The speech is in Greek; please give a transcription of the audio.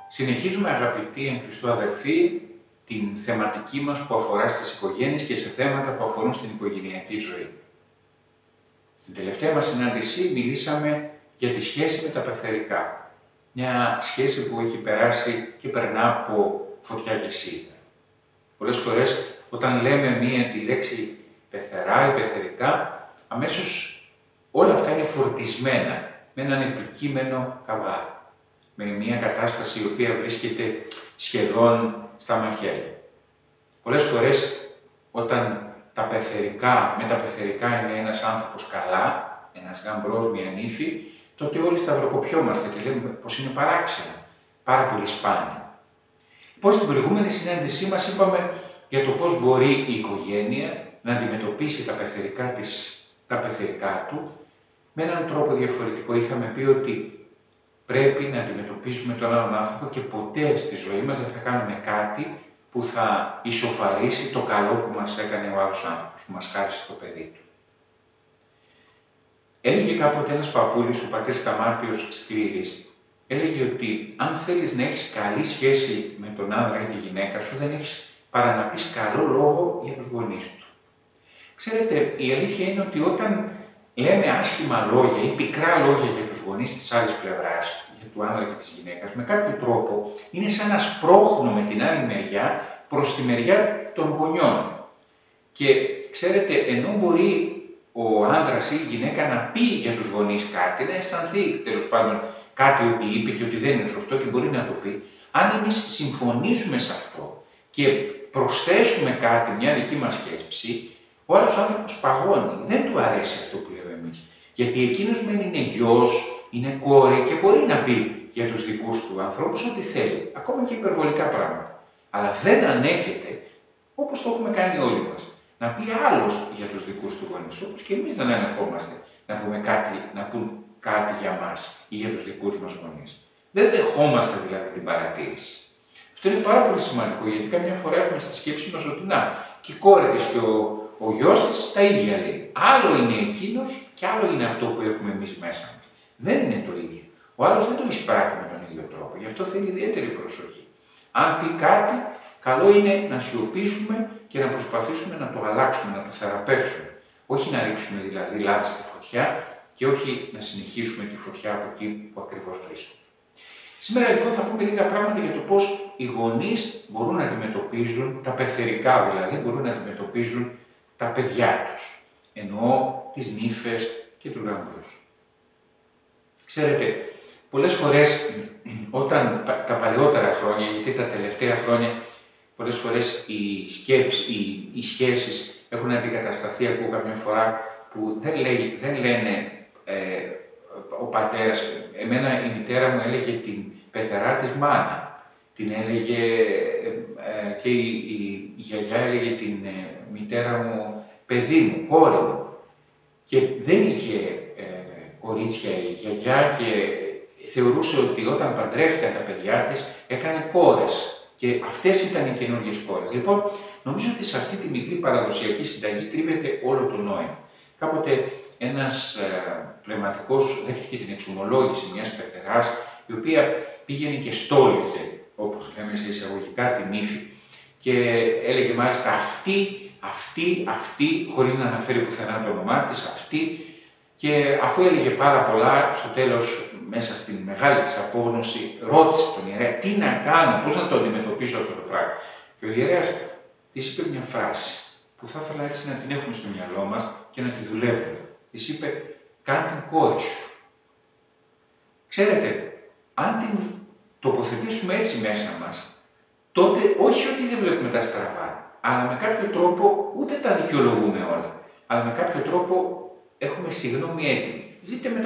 Συνεχίζουμε, αγαπητοί εν Χριστώ αδελφοί, την θεματική μας που αφορά στις οικογένειες και σε θέματα που αφορούν στην οικογενειακή ζωή. Στην τελευταία μας συνάντηση μιλήσαμε για τη σχέση με τα πεθερικά. Μια σχέση που έχει περάσει και περνά από φωτιά και σίδερα. Πολλές φορές όταν λέμε τη λέξη πεθερά ή πεθερικά, αμέσως όλα αυτά είναι φορτισμένα με έναν επικείμενο καβά. Με μια κατάσταση η οποία βρίσκεται σχεδόν στα μαχαίρια. Πολλές φορές όταν με τα πεθερικά είναι ένας άνθρωπος καλά, ένας γαμπρός, μια νύφη, τότε όλοι σταυροκοπιόμαστε και λέμε πως είναι παράξενα, πάρα πολύ σπάνια. Λοιπόν, στην προηγούμενη συνάντησή μας είπαμε για το πώς μπορεί η οικογένεια να αντιμετωπίσει τα πεθερικά του με έναν τρόπο διαφορετικό. Είχαμε πει ότι πρέπει να αντιμετωπίσουμε τον άλλον άνθρωπο και ποτέ στη ζωή μας δεν θα κάνουμε κάτι που θα ισοφαρίσει το καλό που μας έκανε ο άλλος άνθρωπος, που μας χάρισε το παιδί του. Έλεγε κάποτε ένας παππούλης, ο πατήρ Σταμάτιος Σκλήρης, έλεγε ότι αν θέλεις να έχεις καλή σχέση με τον άνδρα ή τη γυναίκα σου, δεν έχεις παρά να πεις καλό λόγο για τους γονείς του. Ξέρετε, η αλήθεια είναι ότι όταν λέμε άσχημα λόγια ή πικρά λόγια για τους γονείς της άλλης πλευράς, για του άνδρα και της γυναίκας, με κάποιο τρόπο είναι σαν να σπρώχνουμε την άλλη μεριά προς τη μεριά των γονιών. Και ξέρετε, ενώ μπορεί ο άνδρας ή η γυναίκα να πει για τους γονείς κάτι, να αισθανθεί τέλος πάντων κάτι ότι είπε και ότι δεν είναι σωστό και μπορεί να το πει, αν εμείς συμφωνήσουμε σε αυτό και προσθέσουμε κάτι, μια δική μας σκέψη, ο άλλος άνθρωπος παγώνει, δεν του αρέσει αυτό που λέμε εμείς. Γιατί εκείνος μεν είναι γιος, είναι κόρη και μπορεί να πει για τους δικούς του ανθρώπους ό,τι θέλει, ακόμα και υπερβολικά πράγματα. Αλλά δεν ανέχεται, όπως το έχουμε κάνει όλοι μας, να πει άλλος για τους δικούς του γονείς, όπως και εμείς δεν ανεχόμαστε να πούν κάτι για μας ή για τους δικούς μας γονείς. Δεν δεχόμαστε δηλαδή την παρατήρηση. Αυτό είναι πάρα πολύ σημαντικό, γιατί καμιά φορά έχουμε στη σκέψη μας ότι και η κόρη της και ο γιος της τα ίδια λέει. Άλλο είναι εκείνος και άλλο είναι αυτό που έχουμε εμείς μέσα μας. Δεν είναι το ίδιο. Ο άλλος δεν το εισπράττει με τον ίδιο τρόπο. Γι' αυτό θέλει ιδιαίτερη προσοχή. Αν πει κάτι, καλό είναι να σιωπήσουμε και να προσπαθήσουμε να το αλλάξουμε, να το θεραπεύσουμε. Όχι να ρίξουμε δηλαδή λάδι στη φωτιά και όχι να συνεχίσουμε τη φωτιά από εκεί που ακριβώς βρίσκεται. Σήμερα λοιπόν θα πούμε λίγα πράγματα για το πώς οι γονείς μπορούν να αντιμετωπίζουν, τα πεθερικά δηλαδή, μπορούν να αντιμετωπίζουν τα παιδιά τους. Εννοώ τις νύφες και τους γαμπρούς. Ξέρετε, πολλές φορές όταν τα παλαιότερα χρόνια, γιατί τα τελευταία χρόνια πολλές φορές οι σχέσεις έχουν αντικατασταθεί, ακούω καμιά φορά, που δεν λένε ο πατέρας, εμένα η μητέρα μου έλεγε την πεθερά της μάνα, την έλεγε και η γιαγιά έλεγε την μητέρα μου παιδί μου, κόρη μου. Και δεν είχε κορίτσια η γιαγιά και θεωρούσε ότι όταν παντρεύτηκαν τα παιδιά της έκανε κόρες. Και αυτές ήταν οι καινούργιες κόρες. Λοιπόν, νομίζω ότι σε αυτή τη μικρή παραδοσιακή συνταγή κρύβεται όλο το νόημα. Κάποτε ένας πνευματικός δέχτηκε την εξομολόγηση μιας πεθεράς, η οποία πήγαινε και στόλιζε, όπως λέμε σε εισαγωγικά, την νύφη. Και έλεγε μάλιστα αυτή, χωρίς να αναφέρει πουθενά το όνομά της, αυτή. Και αφού έλεγε πάρα πολλά, στο τέλος, μέσα στην μεγάλη της απόγνωση, ρώτησε τον ιερέα τι να κάνω, πώς να το αντιμετωπίσω αυτό το πράγμα. Και ο ιερέας της είπε μια φράση που θα ήθελα έτσι να την έχουμε στο μυαλό μας και να τη δουλεύουμε. Της είπε, κάν την κόρη σου. Ξέρετε, αν την τοποθετήσουμε έτσι μέσα μας, τότε όχι ότι δεν βλέπουμε τα στραβά, αλλά με κάποιο τρόπο ούτε τα δικαιολογούμε όλα, αλλά με κάποιο τρόπο έχουμε συγγνώμη έτοιμη. Ζείτε με